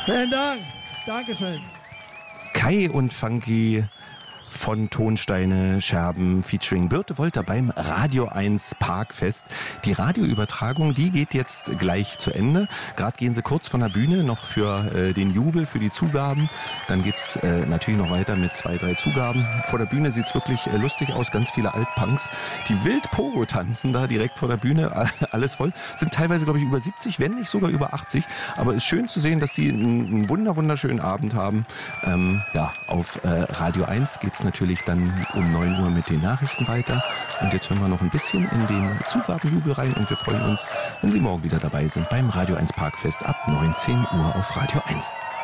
Vielen Dank. Dankeschön. Kai und Funky von Tonsteine Scherben featuring Birte Wolter beim Radio 1 Parkfest. Die Radioübertragung, die geht jetzt gleich zu Ende. Gerade gehen sie kurz von der Bühne noch für den Jubel, für die Zugaben. Dann geht's natürlich noch weiter mit 2, 3 Zugaben. Vor der Bühne sieht's wirklich lustig aus. Ganz viele Altpunks, die wild Pogo tanzen da direkt vor der Bühne. Alles voll. Sind teilweise, glaube ich, über 70, wenn nicht sogar über 80. Aber ist schön zu sehen, dass die einen wunderschönen Abend haben. Auf Radio 1 geht's natürlich dann um 9 Uhr mit den Nachrichten weiter. Und jetzt hören wir noch ein bisschen in den Zugabenjubel rein und wir freuen uns, wenn Sie morgen wieder dabei sind beim Radio 1 Parkfest ab 19 Uhr auf Radio 1.